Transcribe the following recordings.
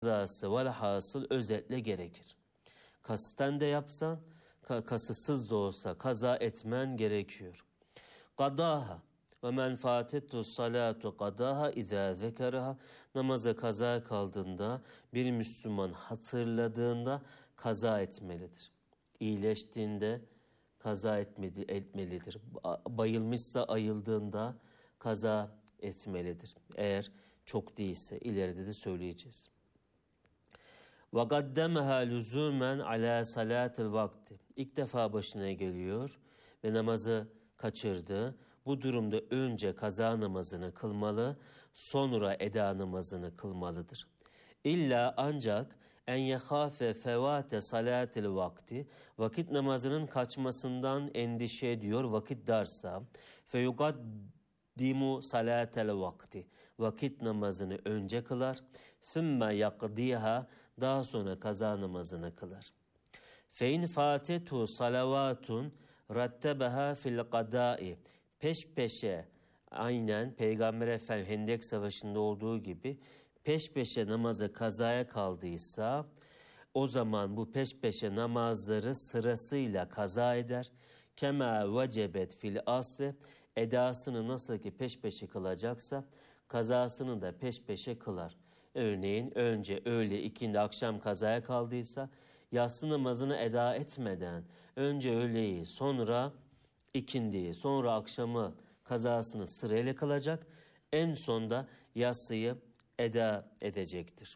kazası velhasıl özetle gerekir. Kasten de yapsan, kasıtsız da olsa kaza etmen gerekiyor. Kadaha ve men fatetu salatu kadaha izâ zekeraha, namaza kaza kaldığında bir Müslüman hatırladığında kaza etmelidir. İyileştiğinde kaza etmelidir. Bayılmışsa ayıldığında kaza etmelidir. Eğer çok değilse ileride de söyleyeceğiz. وَقَدَّمَهَا لُزُومًا عَلَى صَلَاتِ الْوَقْتِ. İlk defa başına geliyor ve namazı kaçırdı. Bu durumda önce kaza namazını kılmalı, sonra eda namazını kılmalıdır. İlla ancak en yehâfe fevâte salâtil vakti, vakit namazının kaçmasından endişe ediyor, vakit darsa, feyugaddimu salâtel vakti, vakit namazını önce kılar, sümme yakdiha, daha sonra kaza namazını kılar. Fein fâtetu salavatun rattebeha fil kadâi, peş peşe, aynen Peygamber Efendimiz Hendek Savaşı'nda olduğu gibi peş peşe namazı kazaya kaldıysa, o zaman bu peş peşe namazları sırasıyla kaza eder. Kema vecebet fil asli, edasını nasıl ki peş peşe kılacaksa kazasını da peş peşe kılar. Örneğin önce öğle, ikindi, akşam kazaya kaldıysa yatsı namazını eda etmeden önce öğleyi, sonra ikindiyi, sonra akşamı kazasını sırayla kılacak. En sonda yatsıyı eda edecektir.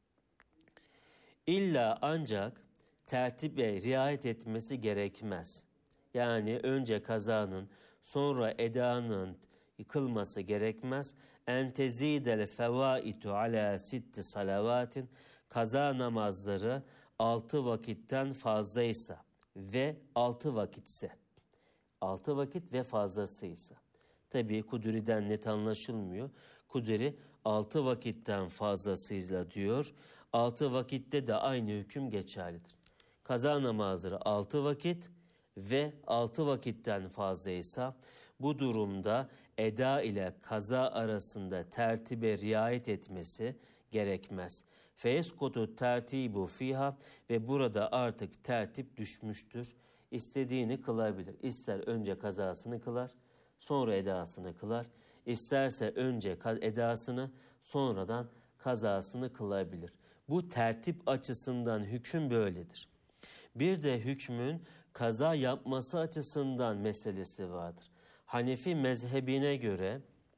İlla ancak tertibe riayet etmesi gerekmez. Yani önce kazanın, sonra edanın yıkılması gerekmez. En tezidel fevaitu ala sitti salavatin, kaza namazları 6 vakitten fazlaysa ve 6 vakitse, 6 vakit ve fazlasıysa. Tabii Kuduri'den net anlaşılmıyor. Kuduri 6 vakitten fazlasıyla diyor. 6 vakitte de aynı hüküm geçerlidir. Kaza namazları 6 vakit ve 6 vakitten fazlaysa bu durumda eda ile kaza arasında tertibe riayet etmesi gerekmez. Feyeskutu tertibu fiha, ve burada artık tertip düşmüştür. İstediğini kılabilir. İster önce kazasını kılar, sonra edasını kılar. İsterse önce edasını, sonradan kazasını kılabilir. Bu tertip açısından hüküm böyledir. Bir de hükmün kaza yapması açısından meselesi vardır. Hanefi mezhebine göre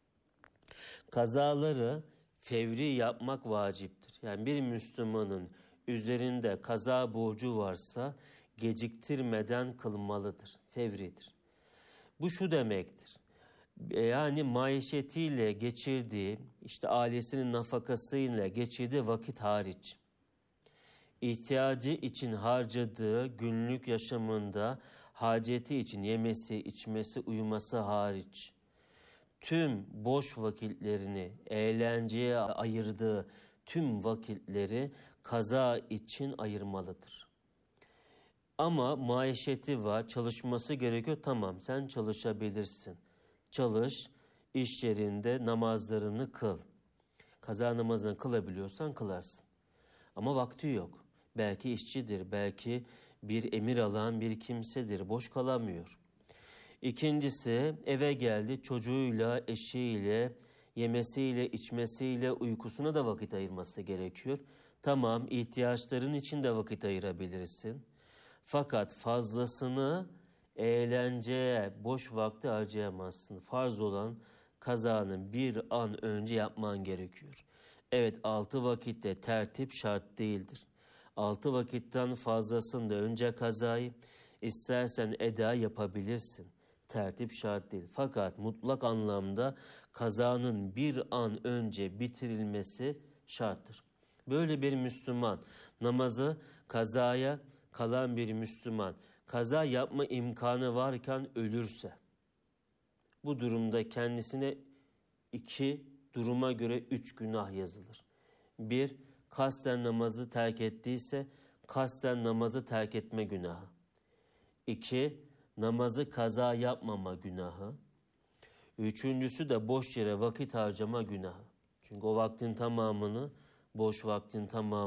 kazaları fevri yapmak vaciptir. Yani bir Müslümanın üzerinde kaza borcu varsa geciktirmeden kılmalıdır, fevridir. Bu şu demektir. Yani maişetiyle geçirdiği, işte ailesinin nafakasıyla geçirdiği vakit hariç, ihtiyacı için harcadığı günlük yaşamında haceti için yemesi, içmesi, uyuması hariç, tüm boş vakitlerini, eğlenceye ayırdığı tüm vakitleri kaza için ayırmalıdır. Ama maişeti var, çalışması gerekiyor. Tamam, sen çalışabilirsin. Çalış, iş yerinde namazlarını kıl. Kaza namazını kılabiliyorsan kılarsın. Ama vakti yok. Belki işçidir, belki bir emir alan bir kimsedir, boş kalamıyor. İkincisi, eve geldi, çocuğuyla, eşiyle, yemesiyle, içmesiyle, uykusuna da vakit ayırması gerekiyor. Tamam, ihtiyaçların için de vakit ayırabilirsin. Fakat fazlasını eğlenceye, boş vakti harcayamazsın. Farz olan kazanın bir an önce yapman gerekiyor. Evet, 6 vakitte tertip şart değildir. 6 vakitten fazlasında önce kazayı, istersen eda yapabilirsin. Tertip şart değil. Fakat mutlak anlamda kazanın bir an önce bitirilmesi şarttır. Böyle bir Müslüman, namazı kazaya kalan bir Müslüman, kaza yapma imkanı varken ölürse, bu durumda kendisine 2, duruma göre 3 günah yazılır. 1, kasten namazı terk ettiyse kasten namazı terk etme günahı. 2, namazı kaza yapmama günahı. Üçüncüsü de boş yere vakit harcama günahı. Çünkü o vaktin tamamını boş vaktin tamamı